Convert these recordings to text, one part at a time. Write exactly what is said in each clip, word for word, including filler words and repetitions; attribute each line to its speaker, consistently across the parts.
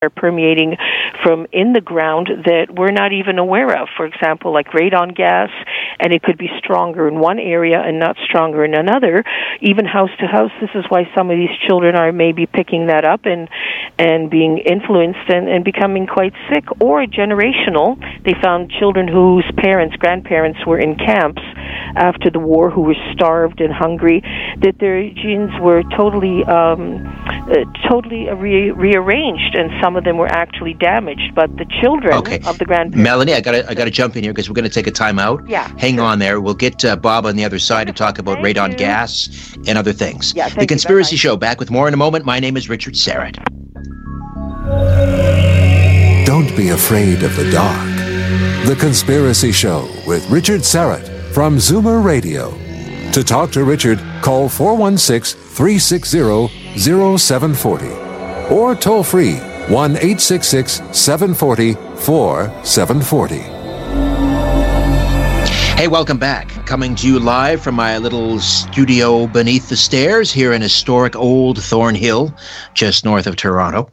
Speaker 1: are permeating from in the ground that we're not even aware of. For example, like radon gas, and it could be stronger in one area and not stronger in another, even house to house. This is why some of these children are maybe picking that up and and being influenced and, and becoming quite sick, or generational. They found children whose parents, grandparents were in camps after the war, who were starved and hungry, that their genes were totally um, uh, totally re- rearranged, and some of them were actually damaged. But the children
Speaker 2: okay.
Speaker 1: of the grandparents...
Speaker 2: Melanie, I got I got to jump in here because we're going to take a time out.
Speaker 1: Yeah.
Speaker 2: Hang sure. on there. We'll get uh, Bob on the other side to talk about
Speaker 1: Thank
Speaker 2: radon
Speaker 1: you.
Speaker 2: gas and other things.
Speaker 1: Yeah,
Speaker 2: the Conspiracy
Speaker 1: you.
Speaker 2: Show, back with more in a moment. My name is Richard Syrett.
Speaker 3: Don't be afraid of the dark. The Conspiracy Show with Richard Syrett from Zoomer Radio. To talk to Richard, call four one six, three six zero, zero seven four zero or toll free one eight six six, seven four zero, four seven four zero.
Speaker 2: Hey, welcome back. Coming to you live from my little studio beneath the stairs here in historic Old Thornhill, just north of Toronto.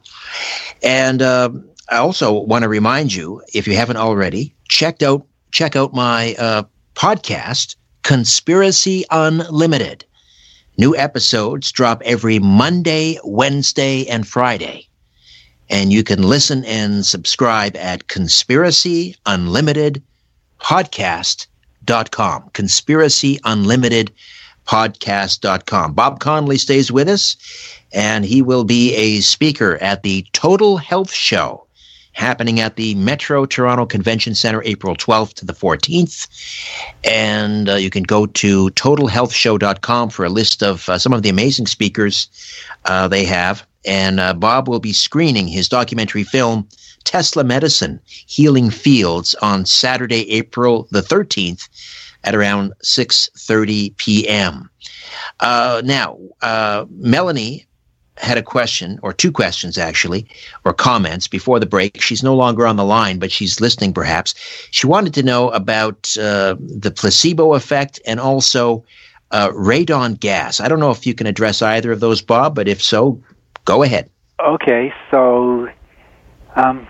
Speaker 2: And uh, I also want to remind you, if you haven't already, checked out check out my uh, podcast, Conspiracy Unlimited. New episodes drop every Monday, Wednesday, and Friday. And you can listen and subscribe at Conspiracy Unlimited Podcast dot com. Conspiracy Unlimited Podcast dot com. Bob Connolly stays with us, and he will be a speaker at the Total Health Show, happening at the Metro Toronto Convention Center, April twelfth to the fourteenth. And uh, you can go to total health show dot com for a list of uh, some of the amazing speakers uh, they have. And uh, Bob will be screening his documentary film, Tesla Medicine, Healing Fields, on Saturday, April the thirteenth at around six thirty p.m. Uh, now, uh, Melanie had a question, or two questions actually, or comments before the break. She's no longer on the line, but she's listening perhaps. She wanted to know about uh, the placebo effect and also uh, radon gas. I don't know if you can address either of those, Bob, but if so, go ahead.
Speaker 4: Okay, so um,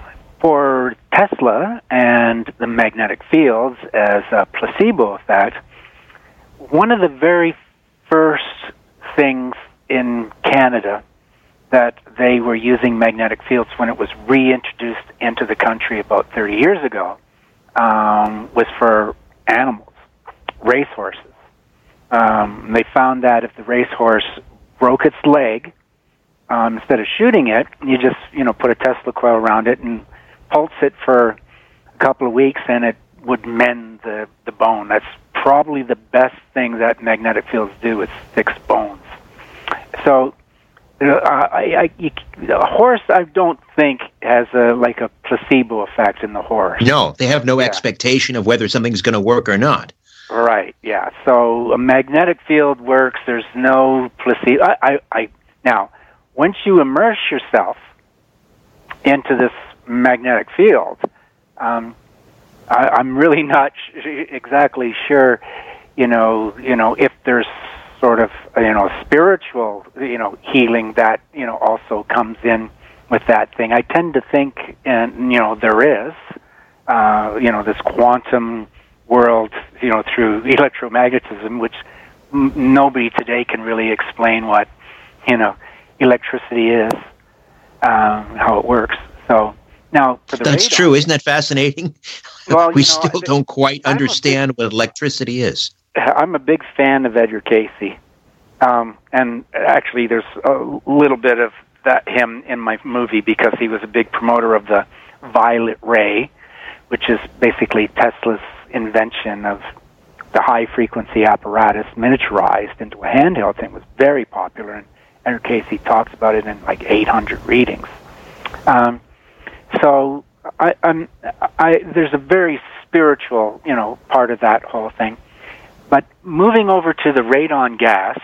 Speaker 4: for Tesla and the magnetic fields as a placebo effect, one of the very first things in Canada that they were using magnetic fields when it was reintroduced into the country about thirty years ago um, was for animals, racehorses. Um, they found that if the racehorse broke its leg, um, instead of shooting it, you just you know put a Tesla coil around it and pulse it for a couple of weeks, and it would mend the, the bone. That's probably the best thing that magnetic fields do, is fix bones. So, uh, I, I, you, a horse, I don't think has a like a placebo effect in the horse.
Speaker 2: No, they have no
Speaker 4: yeah.
Speaker 2: expectation of whether something's going to work or not.
Speaker 4: Right. Yeah. So a magnetic field works. There's no placebo. I, I, I now, once you immerse yourself into this magnetic field, um, I, I'm really not sh- exactly sure. You know, you know, if there's sort of, you know, spiritual, you know, healing that, you know, also comes in with that thing. I tend to think, and, you know, there is, uh, you know, this quantum world, you know, through electromagnetism, which m- nobody today can really explain what, you know, electricity is, um, how it works. So, now, for the
Speaker 2: That's
Speaker 4: radon,
Speaker 2: true. Isn't that fascinating?
Speaker 4: Well,
Speaker 2: we
Speaker 4: you know,
Speaker 2: still don't quite
Speaker 4: I'm
Speaker 2: understand
Speaker 4: big,
Speaker 2: what electricity is.
Speaker 4: I'm a big fan of Edgar Cayce. Um, and actually, there's a little bit of that him in my movie because he was a big promoter of the violet ray, which is basically Tesla's invention of the high-frequency apparatus miniaturized into a handheld thing. It was very popular, and Edgar Cayce talks about it in like eight hundred readings. Um, so I, I'm, I, there's a very spiritual, you know, part of that whole thing. But moving over to the radon gas,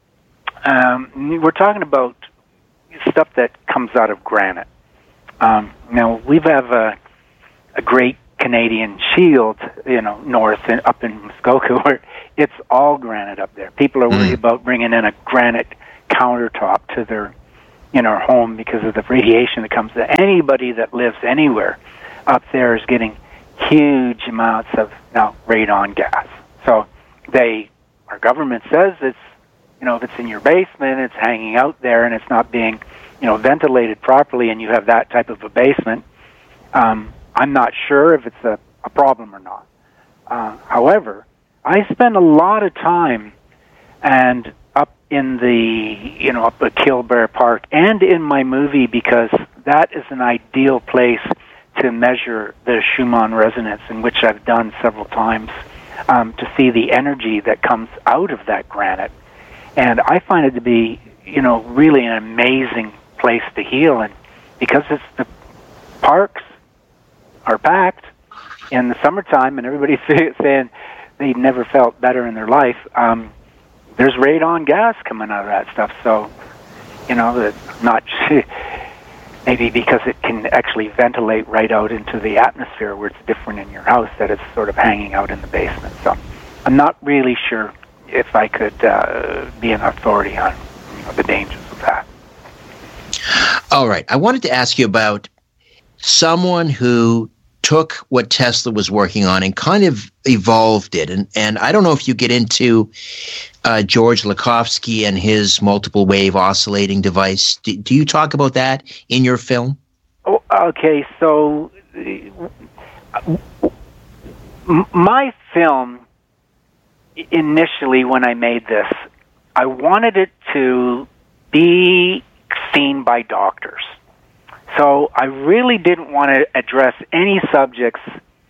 Speaker 4: um, we're talking about stuff that comes out of granite. Um, now, we have a, a great Canadian shield, you know, north and up in Muskoka, where it's all granite up there. People are worried mm. about bringing in a granite countertop to their in our home because of the radiation that comes. Anybody that lives anywhere up there is getting huge amounts of now radon gas. So they, our government says it's, you know, if it's in your basement, it's hanging out there and it's not being, you know, ventilated properly, and you have that type of a basement. Um, I'm not sure if it's a, a problem or not. Uh, however, I spend a lot of time and up in the, you know, up at Kilbear Park and in my movie, because that is an ideal place to measure the Schumann resonance, in which I've done several times, um, to see the energy that comes out of that granite. And I find it to be, you know, really an amazing place to heal. And because it's the parks are packed in the summertime, and everybody's saying they never felt better in their life, um, there's radon gas coming out of that stuff. So, you know, it's not maybe because it can actually ventilate right out into the atmosphere where it's different in your house, that it's sort of hanging out in the basement. So I'm not really sure if I could uh, be an authority on, you know, the dangers of that.
Speaker 2: All right. I wanted to ask you about someone who took what Tesla was working on and kind of evolved it. And, and I don't know if you get into uh, George Lakhovsky and his multiple wave oscillating device. Do, do you talk about that in your film?
Speaker 4: Oh, okay. So uh, my film, initially when I made this, I wanted it to be seen by doctors. So I really didn't want to address any subjects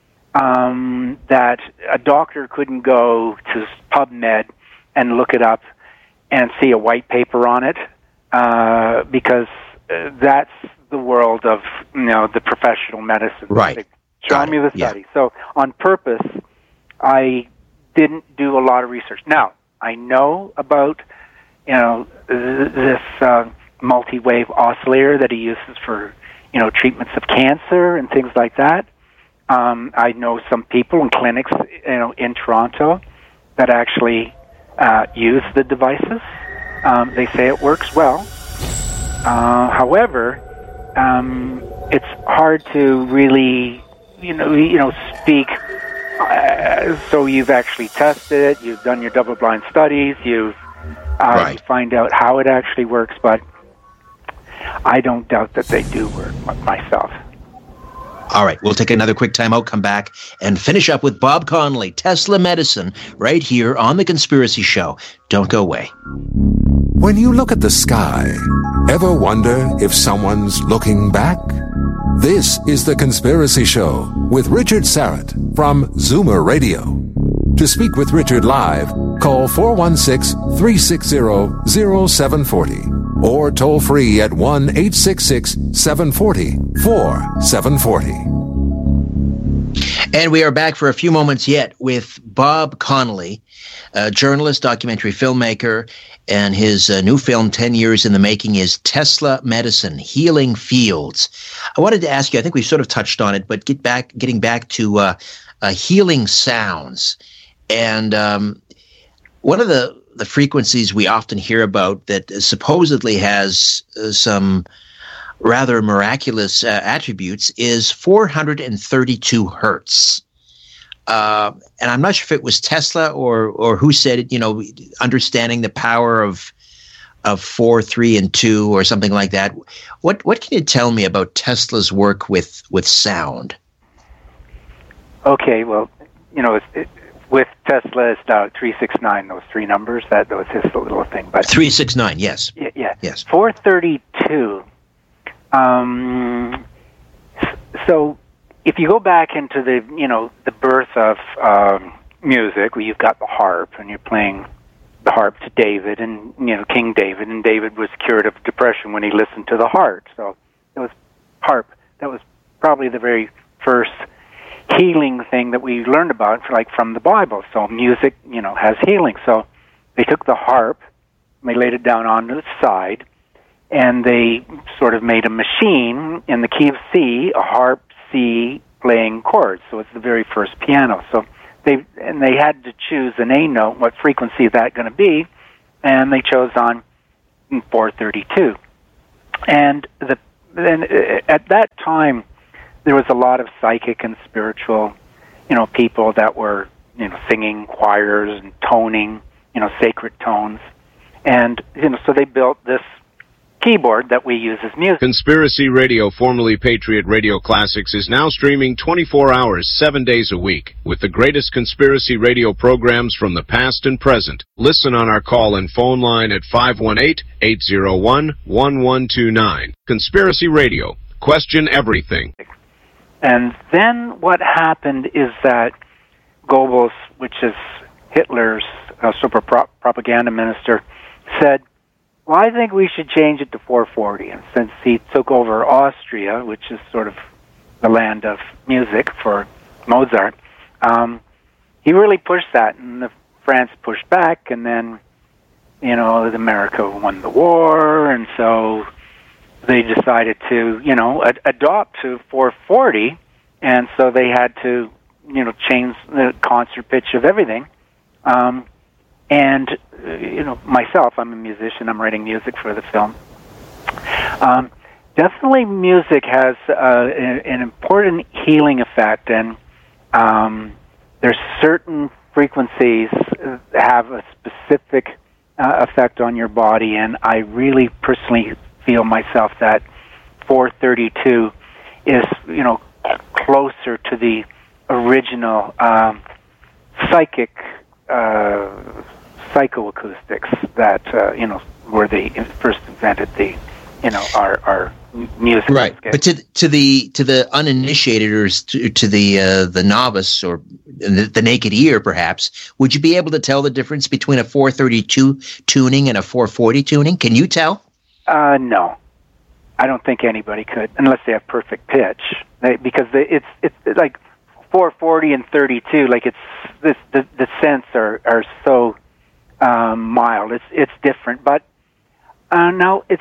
Speaker 4: um, that a doctor couldn't go to PubMed and look it up and see a white paper on it, uh, because uh, that's the world of, you know, the professional medicine.
Speaker 2: Right.
Speaker 4: Show Got me it. the study. Yeah. So on purpose, I didn't do a lot of research. Now, I know about, you know, this uh, multi-wave oscillator that he uses for, you know, treatments of cancer and things like that. Um, I know some people in clinics, you know, in Toronto that actually uh, use the devices. Um, they say it works well. Uh, however, um, it's hard to really, you know, you know, speak. Uh, so you've actually tested it, you've done your double-blind studies, you've uh,
Speaker 2: right.
Speaker 4: you find out how it actually works, but I don't doubt that they do work myself.
Speaker 2: All right, we'll take another quick time out, come back, and finish up with Bob Connolly, Tesla Medicine, right here on The Conspiracy Show. Don't go away.
Speaker 3: When you look at the sky, ever wonder if someone's looking back? This is The Conspiracy Show with Richard Syrett from Zoomer Radio. To speak with Richard live, call four one six, three six zero, zero seven four zero or toll free at one eight six six, seven four zero, four seven four zero.
Speaker 2: And we are back for a few moments yet with Bob Connolly, a journalist, documentary filmmaker, and his uh, new film, ten years in the Making, is Tesla Medicine, Healing Fields. I wanted to ask you, I think we sort of touched on it, but get back, getting back to uh, uh, healing sounds. And um, one of the, the frequencies we often hear about that supposedly has uh, some rather miraculous uh, attributes is four hundred thirty-two hertz. Uh, and I'm not sure if it was Tesla or or who said it, you know, understanding the power of of four, three, and two or something like that. What what can you tell me about Tesla's work with, with sound?
Speaker 4: Okay, well, you know, it's, it, with Tesla, it's now three six nine, those three numbers. That, that was his little thing. But
Speaker 2: three six nine, yes.
Speaker 4: Yeah, yeah.
Speaker 2: Yes.
Speaker 4: four thirty-two. Um, so if you go back into the, you know, the birth of um, music, where you've got the harp and you're playing the harp to David and, you know, King David, and David was cured of depression when he listened to the harp. So it was harp. That was probably the very first healing thing that we learned about, like from the Bible. So music, you know, has healing. So they took the harp, they laid it down on the side, and they sort of made a machine in the key of C, a harp C playing chords. So it's the very first piano. So they and they had to choose an A note, what frequency is that going to be, and they chose on four thirty-two. and the then at that time there was a lot of psychic and spiritual, you know, people that were, you know, singing choirs and toning, you know, sacred tones, and you know, so they built this keyboard that we use as music.
Speaker 5: Conspiracy Radio, formerly Patriot Radio Classics, is now streaming twenty-four hours, seven days a week, with the greatest conspiracy radio programs from the past and present. Listen on our call and phone line at five one eight, eight zero one, one one two nine. Conspiracy Radio. Question everything.
Speaker 4: And then what happened is that Goebbels, which is Hitler's uh, super pro- propaganda minister, said, well, I think we should change it to four forty. And since he took over Austria, which is sort of the land of music for Mozart, um, he really pushed that, and the France pushed back, and then, you know, America won the war, and so they decided to, you know, ad- adopt to four forty, and so they had to, you know, change the concert pitch of everything. Um, And, uh, you know, myself, I'm a musician. I'm writing music for the film. Um, definitely music has uh, an, an important healing effect, and um, there's certain frequencies that have a specific uh, effect on your body, and I really personally feel myself that four thirty-two is, you know, closer to the original um, psychic uh psychoacoustics that uh, you know where they first invented the you know our our music.
Speaker 2: Right, but to to the to the uninitiated or to, to the uh, the novice or the, the naked ear, perhaps, would you be able to tell the difference between a four thirty-two tuning and a four forty tuning? Can you tell?
Speaker 4: Uh, no, I don't think anybody could, unless they have perfect pitch. They, because they, it's it's like four forty and thirty-two. Like it's this the the scents are are so. Um, mild. It's it's different, but uh, now it's.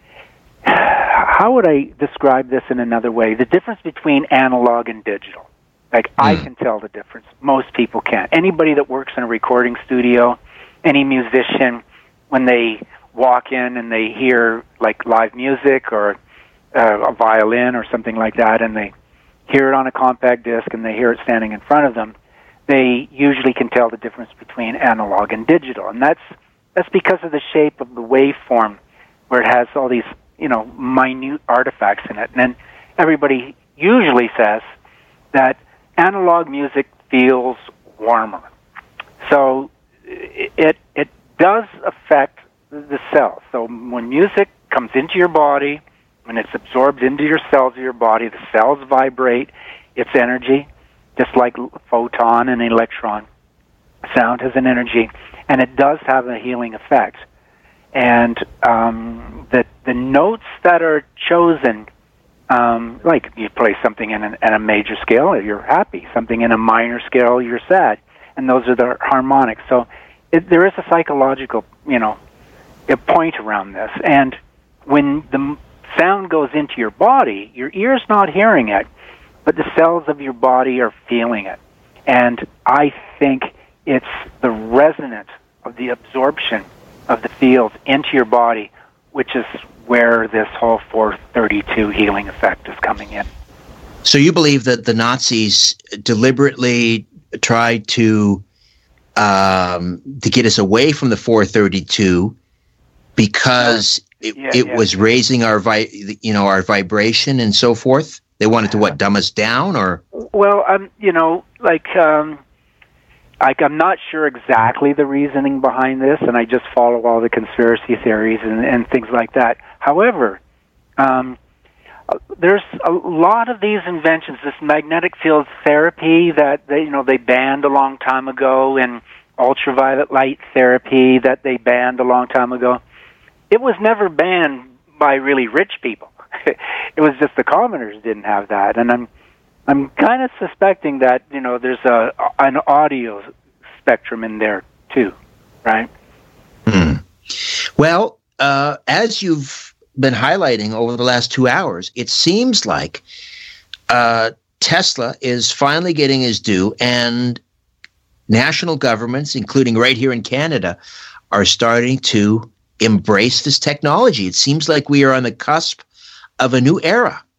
Speaker 4: How would I describe this in another way? The difference between analog and digital. Like mm. I can tell the difference. Most people can't. Anybody that works in a recording studio, any musician, when they walk in and they hear like live music or uh, a violin or something like that, and they hear it on a compact disc and they hear it standing in front of them, they usually can tell the difference between analog and digital, and that's that's because of the shape of the waveform, where it has all these you know minute artifacts in it. And then everybody usually says that analog music feels warmer, so it it does affect the cells. So when music comes into your body, when it's absorbed into your cells of your body, the cells vibrate its energy. Just like photon and electron, sound has an energy, and it does have a healing effect. And um, the the notes that are chosen, um, like you play something in, an, in a major scale, you're happy. Something in a minor scale, you're sad. And those are the harmonics. So it, there is a psychological, you know, a point around this. And when the sound goes into your body, your ear's not hearing it, but the cells of your body are feeling it. And I think it's the resonance of the absorption of the fields into your body, which is where this whole four thirty-two healing effect is coming in.
Speaker 2: So you believe that the Nazis deliberately tried to um, to get us away from the four thirty-two because it,
Speaker 4: yeah,
Speaker 2: it
Speaker 4: yeah.
Speaker 2: was raising our vi- you know our vibration and so forth? They wanted to, what, dumb us down, or?
Speaker 4: Well, um, you know, like, um, like I'm not sure exactly the reasoning behind this, and I just follow all the conspiracy theories and, and things like that. However, um, there's a lot of these inventions, this magnetic field therapy that they, you know, they banned a long time ago, and ultraviolet light therapy that they banned a long time ago. It was never banned by really rich people. It was just the commoners didn't have that, and I'm I'm kind of suspecting that you know there's a an audio spectrum in there too, right?
Speaker 2: Hmm. Well, uh, as you've been highlighting over the last two hours, it seems like uh, Tesla is finally getting his due, and national governments, including right here in Canada, are starting to embrace this technology. It seems like we are on the cusp of a new era.